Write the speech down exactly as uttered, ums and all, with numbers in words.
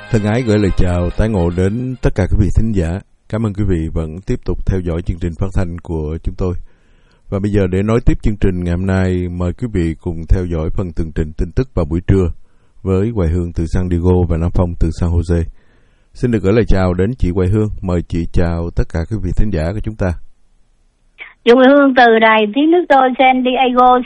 Thân ái gửi lời chào tái ngộ đến tất cả quý vị thính giả. Cảm ơn quý vị vẫn tiếp tục theo dõi chương trình phát thanh của chúng tôi. Và bây giờ để nối tiếp chương trình ngày hôm nay, mời quý vị cùng theo dõi phần tường trình tin tức vào buổi trưa với Hoài Hương từ San Diego và Nam Phong từ San Jose. Xin được gửi lời chào đến chị Hoài Hương. Mời chị chào tất cả quý vị thính giả của chúng ta. Chị Hoài Hương từ đài tiếng nước tôi San Diego